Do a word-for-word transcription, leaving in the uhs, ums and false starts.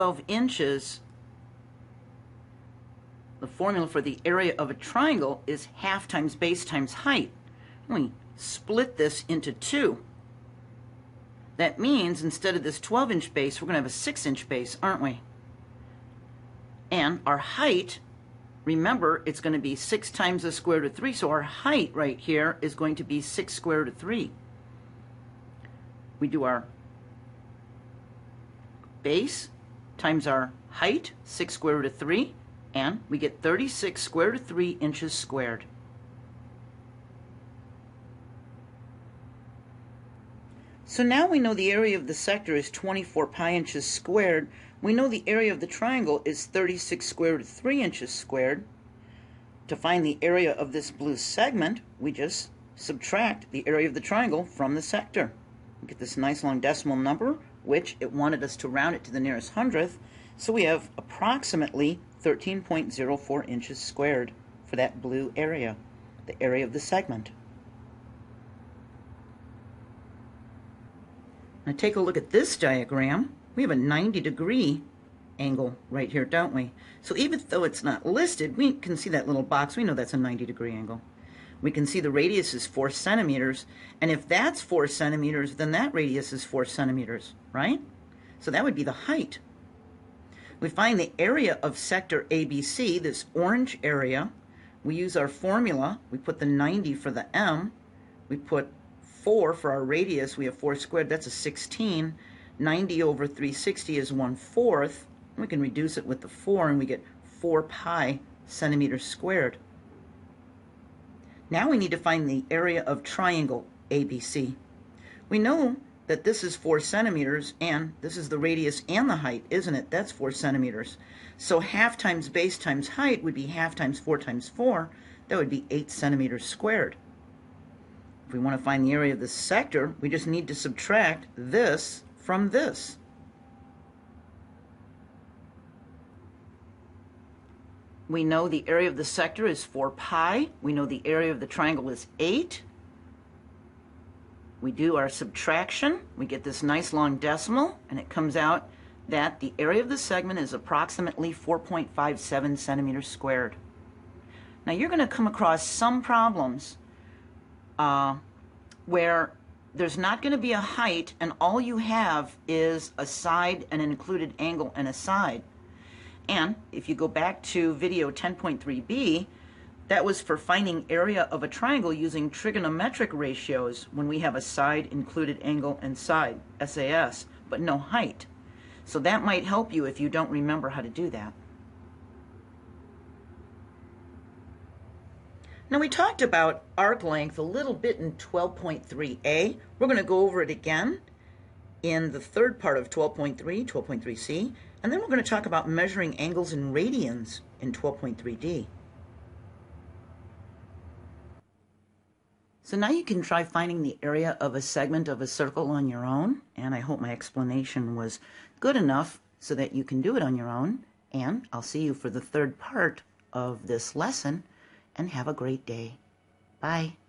twelve inches, the formula for the area of a triangle is half times base times height. We split this into two. That means instead of this twelve inch base, we're going to have a six inch base, aren't we? And our height, remember, it's going to be six times the square root of three, so our height right here is going to be six square root of three. We do our base times our height, six square root of three, and we get thirty-six square root of three inches squared. So now we know the area of the sector is twenty-four pi inches squared. We know the area of the triangle is thirty-six square root of three inches squared. To find the area of this blue segment, we just subtract the area of the triangle from the sector. We get this nice long decimal number, which it wanted us to round it to the nearest hundredth, so we have approximately thirteen point zero four inches squared for that blue area, the area of the segment. Now take a look at this diagram. We have a ninety degree angle right here, don't we? So even though it's not listed, we can see that little box. We know that's a ninety degree angle. We can see the radius is four centimeters, and if that's four centimeters, then that radius is four centimeters, right? So that would be the height. We find the area of sector A B C, this orange area. We use our formula. We put the ninety for the M. We put four for our radius. We have four squared. That's a sixteen. ninety over three hundred sixty is one fourth. We can reduce it with the four, and we get four pi centimeters squared. Now we need to find the area of triangle A B C. We know that this is four centimeters, and this is the radius and the height, isn't it? That's four centimeters. So half times base times height would be half times four times four. That would be eight centimeters squared. If we want to find the area of the sector, we just need to subtract this from this. We know the area of the sector is four pi. We know the area of the triangle is eight. We do our subtraction. We get this nice long decimal, and it comes out that the area of the segment is approximately four point five seven centimeters squared. Now you're going to come across some problems uh, where there's not going to be a height, and all you have is a side and an included angle and a side. And if you go back to video ten point three b, that was for finding area of a triangle using trigonometric ratios when we have a side, included angle, and side, S A S, but no height. So that might help you if you don't remember how to do that. Now we talked about arc length a little bit in twelve point three a. We're going to go over it again in the third part of twelve point three, twelve point three c, and then we're going to talk about measuring angles in radians in twelve point three d. So now you can try finding the area of a segment of a circle on your own, and I hope my explanation was good enough so that you can do it on your own, and I'll see you for the third part of this lesson, and have a great day. Bye.